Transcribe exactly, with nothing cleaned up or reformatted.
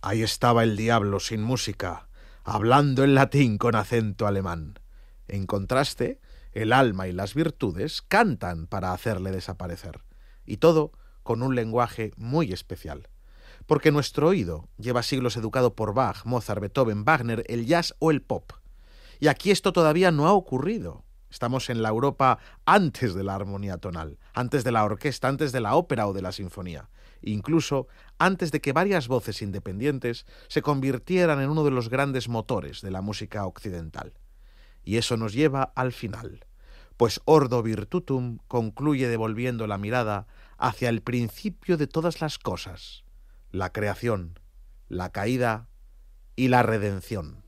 Ahí estaba el diablo sin música, hablando en latín con acento alemán. En contraste, el alma y las virtudes cantan para hacerle desaparecer, y todo con un lenguaje muy especial. Porque nuestro oído lleva siglos educado por Bach, Mozart, Beethoven, Wagner, el jazz o el pop. Y aquí esto todavía no ha ocurrido. Estamos en la Europa antes de la armonía tonal, antes de la orquesta, antes de la ópera o de la sinfonía, incluso antes de que varias voces independientes se convirtieran en uno de los grandes motores de la música occidental. Y eso nos lleva al final, pues Ordo Virtutum concluye devolviendo la mirada hacia el principio de todas las cosas, la creación, la caída y la redención.